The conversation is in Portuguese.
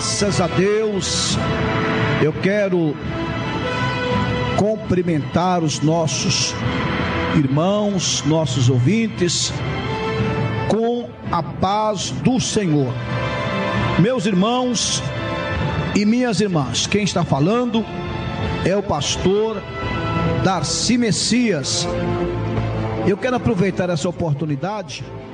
Graças a Deus, eu quero cumprimentar os nossos irmãos, nossos ouvintes, com a paz do Senhor. Meus irmãos e minhas irmãs, quem está falando é o pastor Darcy Messias. Eu quero aproveitar essa oportunidade